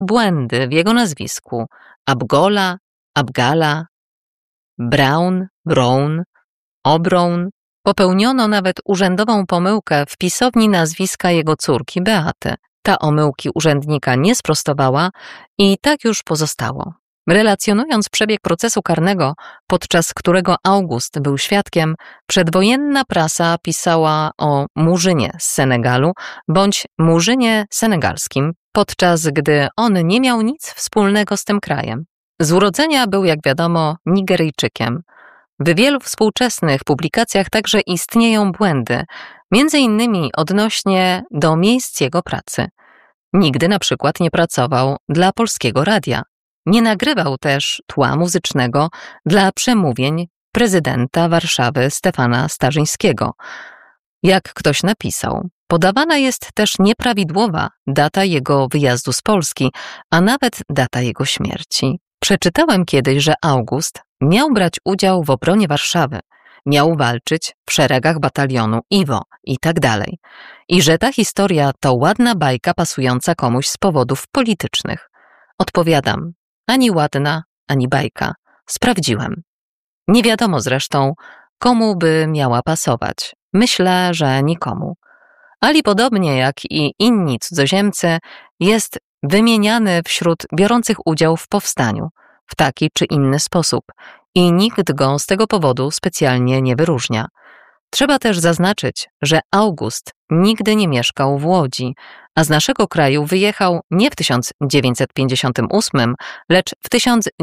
błędy w jego nazwisku Abgola, Abgala, Brown, Brown, Obrown. Popełniono nawet urzędową pomyłkę w pisowni nazwiska jego córki Beaty. Ta omyłki urzędnika nie sprostowała i tak już pozostało. Relacjonując przebieg procesu karnego, podczas którego August był świadkiem, przedwojenna prasa pisała o Murzynie z Senegalu bądź Murzynie senegalskim, podczas gdy on nie miał nic wspólnego z tym krajem. Z urodzenia był, jak wiadomo, Nigeryjczykiem. W wielu współczesnych publikacjach także istnieją błędy, między innymi odnośnie do miejsc jego pracy. Nigdy na przykład nie pracował dla Polskiego Radia. Nie nagrywał też tła muzycznego dla przemówień prezydenta Warszawy Stefana Starzyńskiego. Jak ktoś napisał, podawana jest też nieprawidłowa data jego wyjazdu z Polski, a nawet data jego śmierci. Przeczytałem kiedyś, że August miał brać udział w obronie Warszawy, miał walczyć w szeregach batalionu Iwo i tak dalej. I że ta historia to ładna bajka pasująca komuś z powodów politycznych. Odpowiadam, ani ładna, ani bajka. Sprawdziłem. Nie wiadomo zresztą, komu by miała pasować. Myślę, że nikomu. Ali podobnie jak i inni cudzoziemcy jest wymieniany wśród biorących udział w powstaniu w taki czy inny sposób i nikt go z tego powodu specjalnie nie wyróżnia. Trzeba też zaznaczyć, że August nigdy nie mieszkał w Łodzi, a z naszego kraju wyjechał nie w 1958, lecz w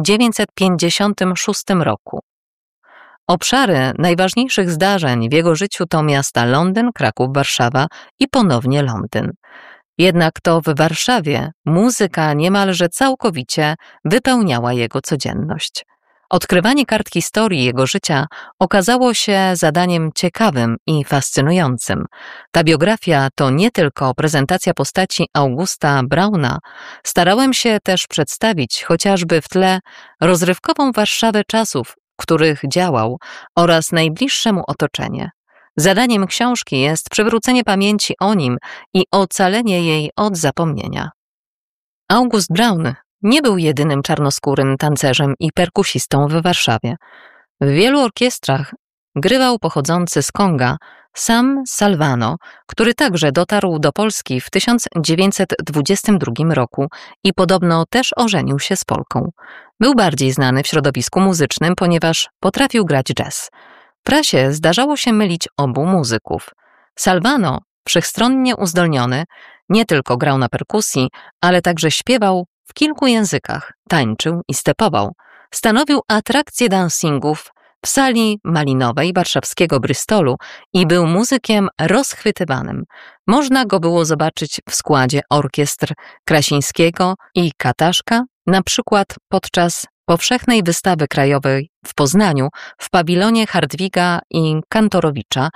1956 roku. Obszary najważniejszych zdarzeń w jego życiu to miasta Londyn, Kraków, Warszawa i ponownie Londyn. Jednak to w Warszawie muzyka niemalże całkowicie wypełniała jego codzienność. Odkrywanie kart historii jego życia okazało się zadaniem ciekawym i fascynującym. Ta biografia to nie tylko prezentacja postaci Augusta Browna. Starałem się też przedstawić chociażby w tle rozrywkową Warszawę czasów, w których działał, oraz najbliższe mu otoczenie. Zadaniem książki jest przywrócenie pamięci o nim i ocalenie jej od zapomnienia. August Brown nie był jedynym czarnoskórym tancerzem i perkusistą w Warszawie. W wielu orkiestrach grywał pochodzący z Konga Sam Salvano, który także dotarł do Polski w 1922 roku i podobno też ożenił się z Polką. Był bardziej znany w środowisku muzycznym, ponieważ potrafił grać jazz. W prasie zdarzało się mylić obu muzyków. Salvano, wszechstronnie uzdolniony, nie tylko grał na perkusji, ale także śpiewał w kilku językach, tańczył i stepował. Stanowił atrakcję dancingów w sali malinowej warszawskiego Bristolu i był muzykiem rozchwytywanym. Można go było zobaczyć w składzie orkiestr Krasińskiego i Kataszka, na przykład podczas Powszechnej Wystawy Krajowej w Poznaniu w pawilonie Hardwiga i Kantorowicza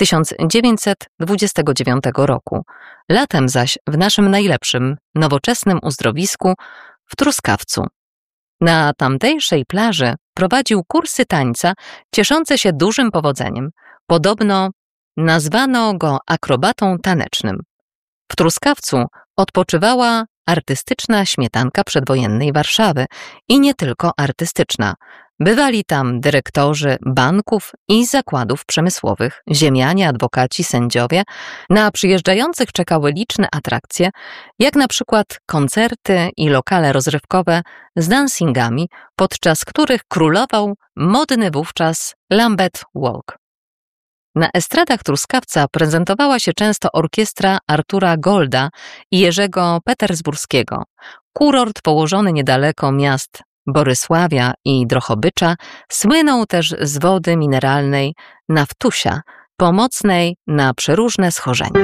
1929 roku. Latem zaś w naszym najlepszym, nowoczesnym uzdrowisku w Truskawcu. Na tamtejszej plaży prowadził kursy tańca cieszące się dużym powodzeniem. Podobno nazwano go akrobatą tanecznym. W Truskawcu odpoczywała artystyczna śmietanka przedwojennej Warszawy i nie tylko artystyczna. Bywali tam dyrektorzy banków i zakładów przemysłowych, ziemianie, adwokaci, sędziowie. Na przyjeżdżających czekały liczne atrakcje, jak na przykład koncerty i lokale rozrywkowe z dancingami, podczas których królował modny wówczas Lambeth Walk. Na estradach Truskawca prezentowała się często orkiestra Artura Golda i Jerzego Petersburskiego. Kurort położony niedaleko miast Borysławia i Drohobycza słynął też z wody mineralnej Naftusia, pomocnej na przeróżne schorzenia.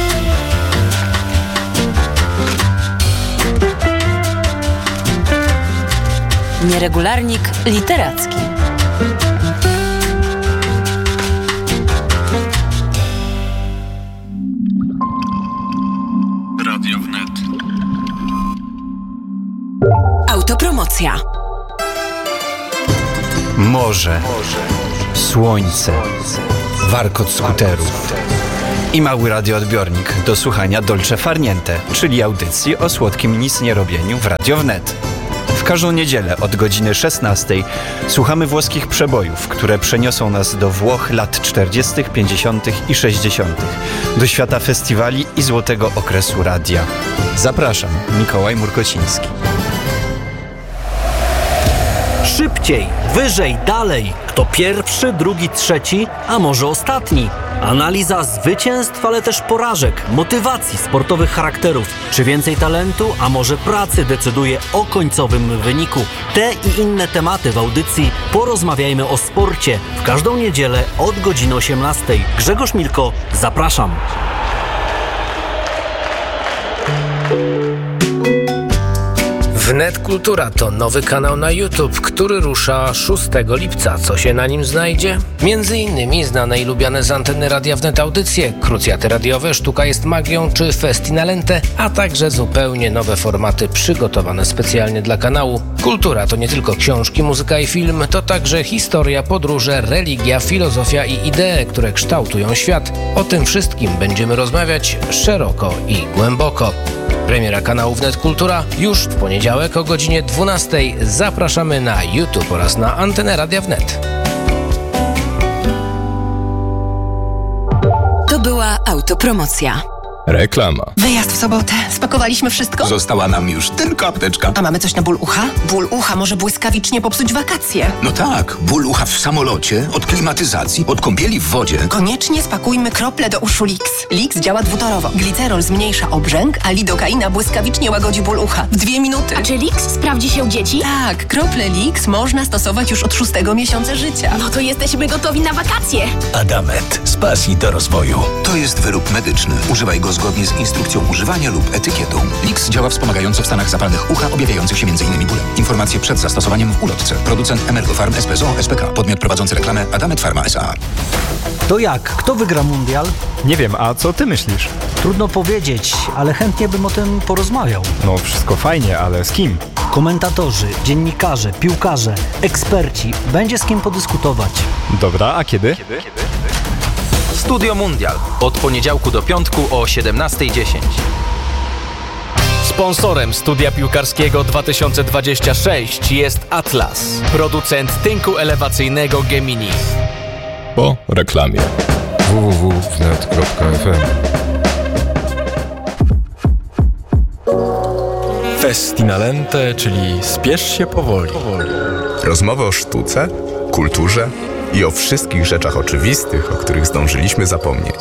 Nieregularnik literacki. Radio Wnet. Autopromocja. Morze, słońce, warkot skuterów, i mały radioodbiornik do słuchania Dolce Far Niente, czyli audycji o słodkim nic nie robieniu w Radio Wnet. W każdą niedzielę od godziny 16 słuchamy włoskich przebojów, które przeniosą nas do Włoch lat 40., 50. i 60., do świata festiwali i złotego okresu radia. Zapraszam, Mikołaj Murkociński. Szybciej, wyżej, dalej. Kto pierwszy, drugi, trzeci, a może ostatni? Analiza zwycięstw, ale też porażek, motywacji, sportowych charakterów. Czy więcej talentu, a może pracy decyduje o końcowym wyniku? Te i inne tematy w audycji Porozmawiajmy o sporcie. W każdą niedzielę od godziny 18. Grzegorz Milko, zapraszam. Wnet Kultura to nowy kanał na YouTube, który rusza 6 lipca. Co się na nim znajdzie? Między innymi znane i lubiane z anteny Radia Wnet audycje, krucjaty radiowe, Sztuka jest magią czy Festinalente, a także zupełnie nowe formaty przygotowane specjalnie dla kanału. Kultura to nie tylko książki, muzyka i film, to także historia, podróże, religia, filozofia i idee, które kształtują świat. O tym wszystkim będziemy rozmawiać szeroko i głęboko. Premiera kanału Wnet Kultura już w poniedziałek o godzinie 12. Zapraszamy na YouTube oraz na antenę Radia Wnet. To była autopromocja. Reklama. Wyjazd w sobotę. Spakowaliśmy wszystko? Została nam już tylko apteczka. A mamy coś na ból ucha? Ból ucha może błyskawicznie popsuć wakacje. No tak, ból ucha w samolocie, od klimatyzacji, od kąpieli w wodzie. Koniecznie spakujmy krople do uszu Lix. Lix działa dwutorowo. Glicerol zmniejsza obrzęk, a lidokaina błyskawicznie łagodzi ból ucha. W 2 minuty. A czy Lix sprawdzi się u dzieci? Tak, krople Lix można stosować już od 6 miesiąca życia. No to jesteśmy gotowi na wakacje. Adamet. Z pasji do rozwoju. To jest wyrób medyczny. Używaj go zgodnie z instrukcją używania lub etykietą. Lix działa wspomagająco w stanach zapalnych ucha objawiających się m.in. bólem. Informacje przed zastosowaniem w ulotce. Producent Emergofarm SPZO SPK. Podmiot prowadzący reklamę Adamet Pharma S.A. To jak? Kto wygra mundial? Nie wiem, a co ty myślisz? Trudno powiedzieć, ale chętnie bym o tym porozmawiał. No wszystko fajnie, ale z kim? Komentatorzy, dziennikarze, piłkarze, eksperci. Będzie z kim podyskutować. Dobra, a kiedy? Studio Mundial. Od poniedziałku do piątku o 17:10. Sponsorem Studia Piłkarskiego 2026 jest Atlas, producent tynku elewacyjnego Gemini. Po reklamie. www.wnet.fm. Festinalente, czyli spiesz się powoli. Rozmowy o sztuce, kulturze i o wszystkich rzeczach oczywistych, o których zdążyliśmy zapomnieć.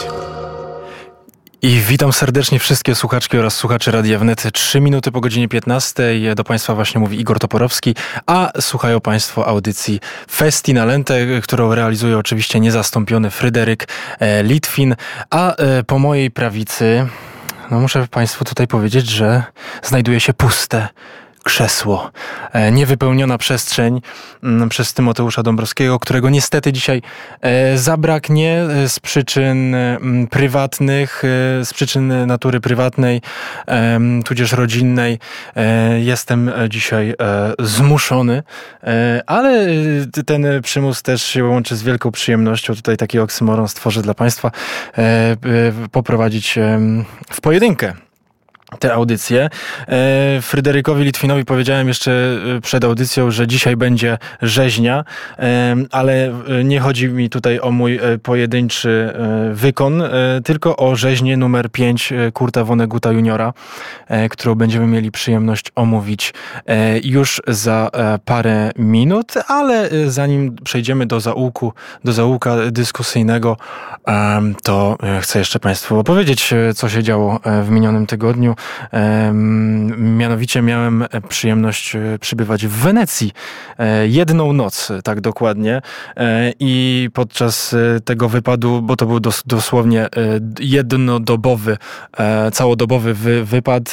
I witam serdecznie wszystkie słuchaczki oraz słuchaczy Radia Wnet. 3 minuty po godzinie 15. Do Państwa właśnie mówi Igor Toporowski, a słuchają Państwo audycji Festinalente, którą realizuje oczywiście niezastąpiony Fryderyk Litwin, a po mojej prawicy, no muszę Państwu tutaj powiedzieć, że znajduje się puste krzesło, niewypełniona przestrzeń przez Tymoteusza Dąbrowskiego, którego niestety dzisiaj zabraknie z przyczyn prywatnych, z przyczyn natury prywatnej, tudzież rodzinnej. Jestem dzisiaj zmuszony, ale ten przymus też się łączy z wielką przyjemnością. Tutaj taki oksymoron stworzę dla Państwa, poprowadzić w pojedynkę te audycje. Fryderykowi Litwinowi powiedziałem jeszcze przed audycją, że dzisiaj będzie rzeźnia, ale nie chodzi mi tutaj o mój pojedynczy wykon, tylko o rzeźnię numer 5 Kurta Vonnegutta juniora, którą będziemy mieli przyjemność omówić już za parę minut, ale zanim przejdziemy do zaułka dyskusyjnego, to chcę jeszcze Państwu opowiedzieć, co się działo w minionym tygodniu. Mianowicie miałem przyjemność przybywać w Wenecji 1 noc, tak dokładnie, i podczas tego wypadu, bo to był dosłownie jednodobowy, całodobowy wypad,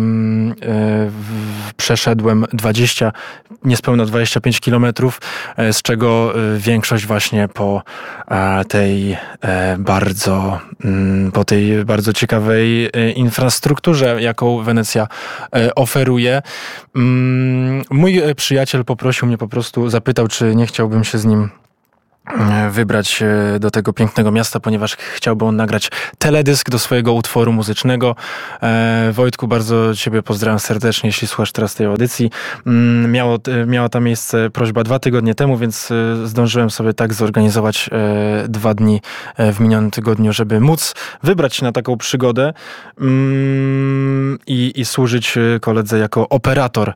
przeszedłem niespełna 25 kilometrów, z czego większość właśnie po tej bardzo ciekawej infrastrukturze, jaką Wenecja oferuje. Mój przyjaciel poprosił mnie, zapytał, czy nie chciałbym się z nim wybrać do tego pięknego miasta, ponieważ chciałby on nagrać teledysk do swojego utworu muzycznego. Wojtku, bardzo ciebie pozdrawiam serdecznie, jeśli słuchasz teraz tej audycji. Miała ta miejsce prośba 2 tygodnie temu, więc zdążyłem sobie tak zorganizować 2 dni w minionym tygodniu, żeby móc wybrać się na taką przygodę i służyć koledze jako operator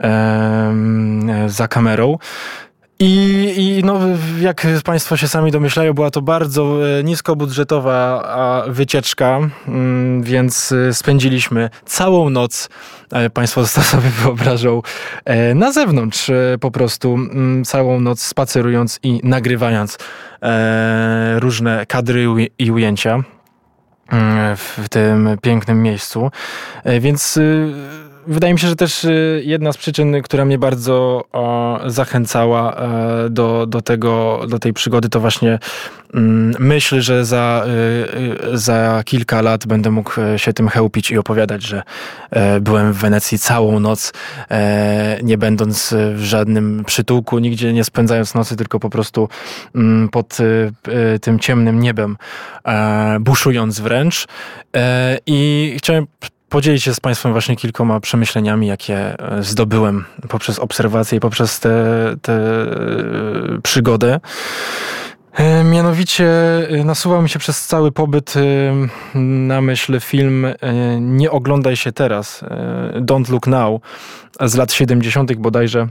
za kamerą. I no, jak Państwo się sami domyślają, była to bardzo niskobudżetowa wycieczka, więc spędziliśmy całą noc, Państwo sobie wyobrażą, na zewnątrz po prostu całą noc spacerując i nagrywając różne kadry i ujęcia w tym pięknym miejscu, więc wydaje mi się, że też jedna z przyczyn, która mnie bardzo zachęcała do tej przygody, to właśnie myśl, że za kilka lat będę mógł się tym chełpić i opowiadać, że byłem w Wenecji całą noc, nie będąc w żadnym przytułku, nigdzie nie spędzając nocy, tylko po prostu pod tym ciemnym niebem, buszując wręcz. I chciałem podzielić się z Państwem właśnie kilkoma przemyśleniami, jakie zdobyłem poprzez obserwacje i poprzez tę przygodę. Mianowicie nasuwał mi się przez cały pobyt na myśl film Nie oglądaj się teraz, Don't Look Now, z lat 70. bodajże.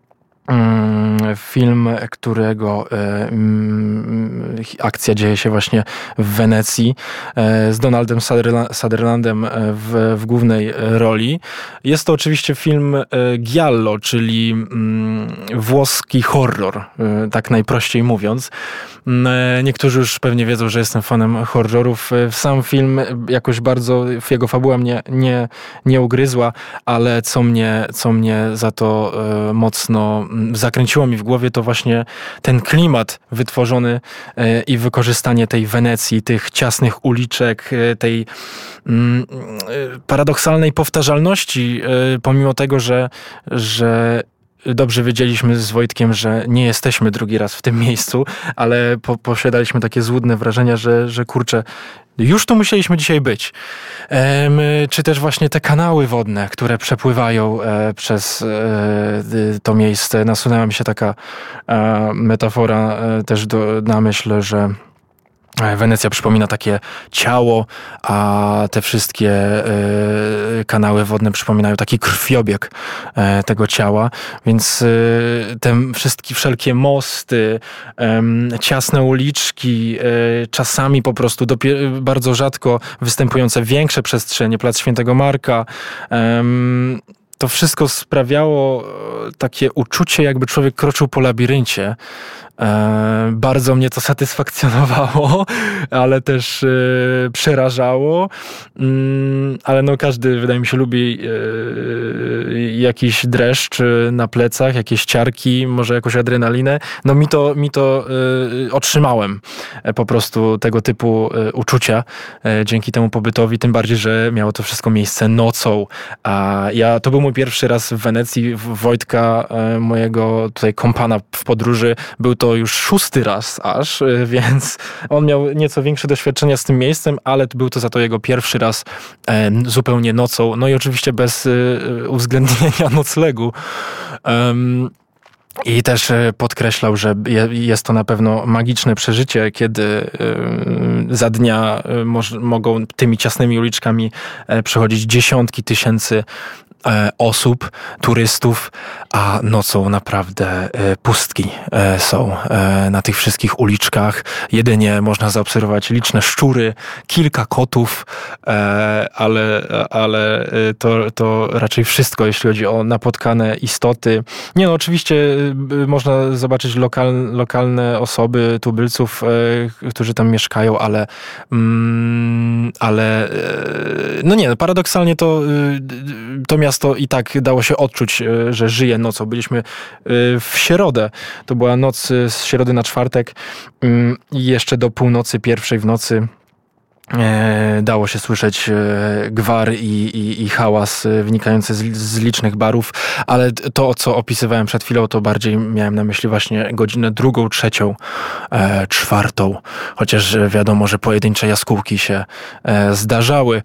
Film, którego akcja dzieje się właśnie w Wenecji, z Donaldem Sutherlandem w głównej roli. Jest to oczywiście film giallo, czyli włoski horror, tak najprościej mówiąc. Niektórzy już pewnie wiedzą, że jestem fanem horrorów. Sam film jakoś bardzo, jego fabuła mnie nie ugryzła, ale co mnie za to mocno zakręciło mi w głowie, to właśnie ten klimat wytworzony i wykorzystanie tej Wenecji, tych ciasnych uliczek, tej paradoksalnej powtarzalności, pomimo tego, że dobrze wiedzieliśmy z Wojtkiem, że nie jesteśmy drugi raz w tym miejscu, ale posiadaliśmy takie złudne wrażenia, że kurczę, już tu musieliśmy dzisiaj być. Czy też właśnie te kanały wodne, które przepływają przez to miejsce. Nasunęła mi się taka metafora też na myśl, że Wenecja przypomina takie ciało, a te wszystkie kanały wodne przypominają taki krwiobieg tego ciała, więc te wszelkie mosty, ciasne uliczki, czasami po prostu bardzo rzadko występujące większe przestrzenie, Plac Świętego Marka, to wszystko sprawiało takie uczucie, jakby człowiek kroczył po labiryncie. Bardzo mnie to satysfakcjonowało, ale też przerażało. Ale no każdy, wydaje mi się, lubi jakiś dreszcz na plecach, jakieś ciarki, może jakąś adrenalinę. No mi to otrzymałem po prostu tego typu uczucia dzięki temu pobytowi, tym bardziej, że miało to wszystko miejsce nocą. A to był mój pierwszy raz w Wenecji. Wojtka, mojego tutaj kompana w podróży, był to już 6. raz aż, więc on miał nieco większe doświadczenia z tym miejscem, ale był to za to jego pierwszy raz zupełnie nocą. No i oczywiście bez uwzględnienia noclegu. I też podkreślał, że jest to na pewno magiczne przeżycie, kiedy za dnia mogą tymi ciasnymi uliczkami przechodzić dziesiątki tysięcy osób, turystów, a nocą naprawdę pustki są na tych wszystkich uliczkach. Jedynie można zaobserwować liczne szczury, kilka kotów, ale to raczej wszystko, jeśli chodzi o napotkane istoty. Nie no, oczywiście można zobaczyć lokalne osoby, tubylców, którzy tam mieszkają, ale no nie, paradoksalnie to miasto i tak dało się odczuć, że żyje nocą. Byliśmy w środę. To była noc z środy na czwartek i jeszcze do północy, pierwszej w nocy dało się słyszeć gwar i hałas wynikający z licznych barów, ale to, co opisywałem przed chwilą, to bardziej miałem na myśli właśnie godzinę 2, 3, 4, chociaż wiadomo, że pojedyncze jaskółki się zdarzały.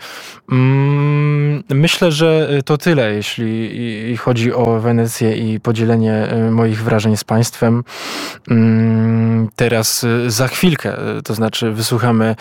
Myślę, że to tyle, jeśli chodzi o Wenecję i podzielenie moich wrażeń z Państwem. Teraz za chwilkę, to znaczy wysłuchamy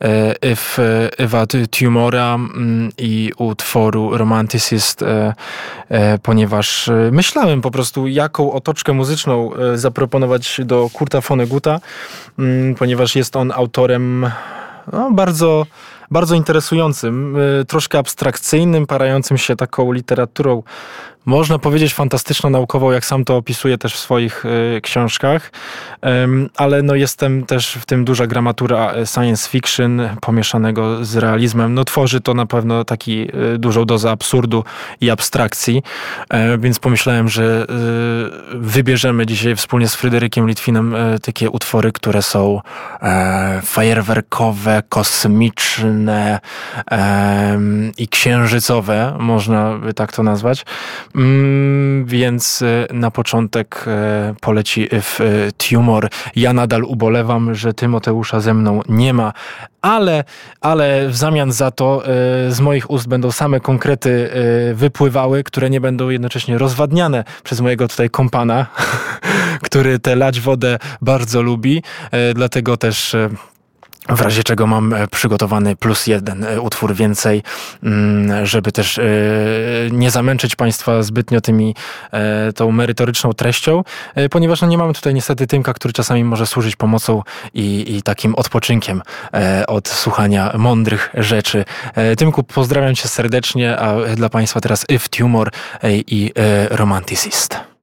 Ewa Tumora i utworu Romanticist, ponieważ myślałem po prostu, jaką otoczkę muzyczną zaproponować do Kurta Vonnegutta, ponieważ jest on autorem bardzo, bardzo interesującym, troszkę abstrakcyjnym, parającym się taką literaturą, można powiedzieć fantastyczno-naukową, jak sam to opisuje też w swoich książkach, ale jestem też w tym duża gramatura science fiction pomieszanego z realizmem. Tworzy to na pewno taki dużą dozę absurdu i abstrakcji, więc pomyślałem, że wybierzemy dzisiaj wspólnie z Fryderykiem Litwinem takie utwory, które są fajerwerkowe, kosmiczne i księżycowe, można by tak to nazwać. Więc na początek poleci Tumor. Ja nadal ubolewam, że Tymoteusza ze mną nie ma, ale w zamian za to z moich ust będą same konkrety wypływały, które nie będą jednocześnie rozwadniane przez mojego tutaj kompana, który tę lać wodę bardzo lubi, dlatego też w razie czego mam przygotowany +1 utwór więcej, żeby też nie zamęczyć Państwa zbytnio tą merytoryczną treścią, ponieważ nie mamy tutaj niestety Tymka, który czasami może służyć pomocą i takim odpoczynkiem od słuchania mądrych rzeczy. Tymku, pozdrawiam Cię serdecznie, a dla Państwa teraz If Tumor i Romanticist.